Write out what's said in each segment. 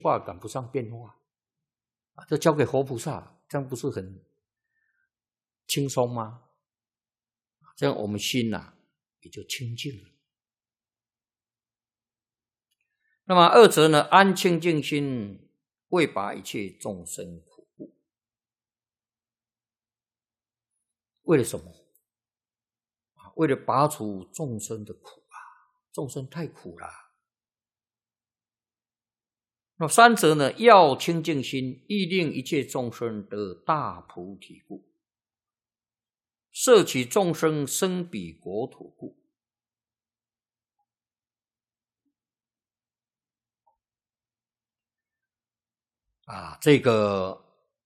化赶不上变化啊，这交给佛菩萨，这样不是很轻松吗？这样我们心也就清净了。那么二则呢，安清净心，为拔一切众生苦故。为了什么？为了拔除众生的苦众生太苦了。那三则呢，要清净心，亦令一切众生得大菩提故，摄取众生生彼国土故。这个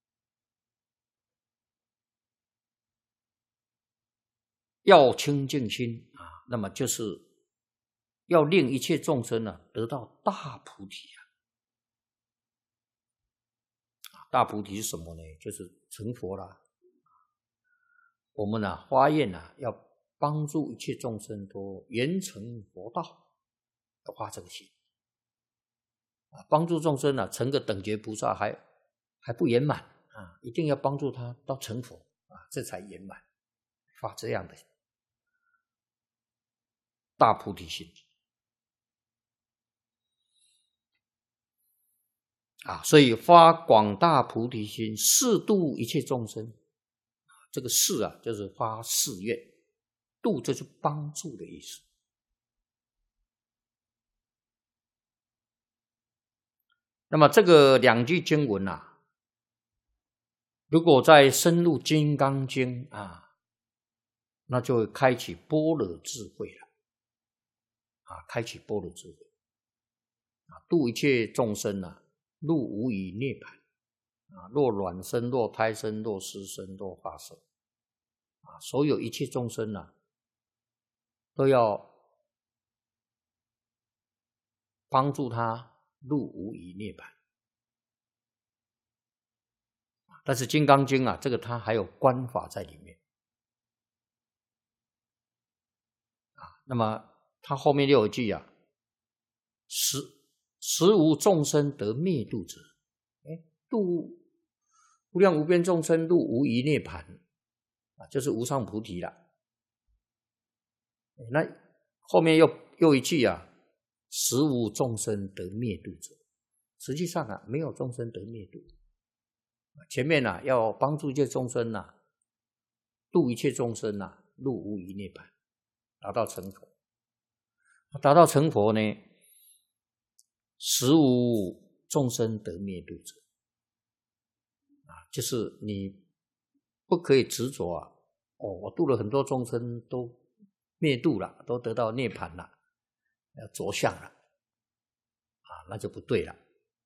要清净心那么就是要令一切众生得到大菩提大菩提是什么呢？就是成佛啦。我们发愿要帮助一切众生都圆成佛道，要发这个心帮助众生成个等觉菩萨还不圆满一定要帮助他到成佛这才圆满，发这样的大菩提心所以发广大菩提心，誓度一切众生。这个誓就是发誓愿，度就是帮助的意思。那么这个两句经文如果再深入《金刚经》那就会开启般若智慧了开启般若智慧度一切众生入无余涅槃若卵生，若胎生，若湿生，若化生所有一切众生都要帮助他入无余涅槃。但是《金刚经》这个它还有观法在里面那么它后面又有一句实无众生得灭度者，度无量无边众生入无余涅槃就是无上菩提了。那后面又一句实无众生得灭度者，实际上没有众生得灭度。前面要帮助一切众生度一切众生入无余涅槃，达到成佛。达到成佛呢，实无众生得灭度者就是你不可以执着我度了很多众生都灭度了，都得到涅槃了，要着相了那就不对了。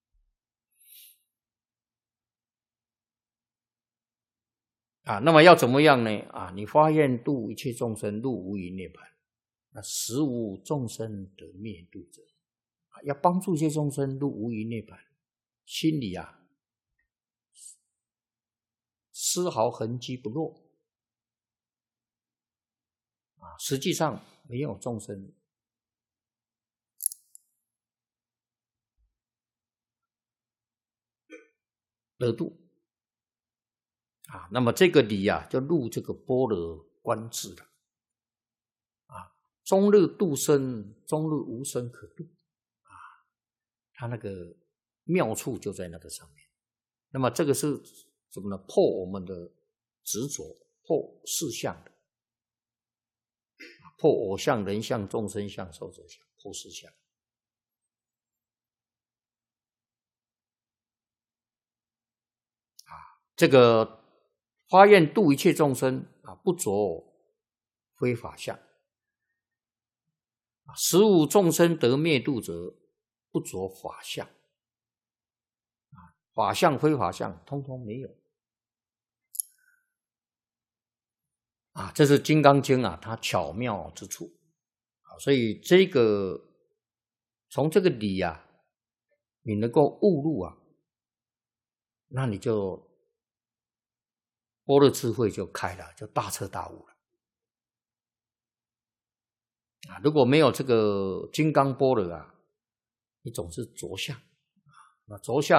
那么要怎么样呢？你发愿度一切众生入无余涅槃，那实无众生得灭度者要帮助一切众生入无余涅槃，心里丝毫痕迹不落实际上没有众生得度那么这个理就入这个般若观智了终日度生，终日无生可度它那个妙处就在那个上面。那么这个是什么呢？破我们的执着，破四相的破我相、人相、众生相、寿者相，破四相这个发愿度一切众生不着非法相实无众生得灭度者，不着法相法相非法相通通没有这是《金刚经》它巧妙之处所以这个从这个理你能够悟入那你就般若智慧就开了，就大彻大悟了如果没有这个金刚般若你总是着相着相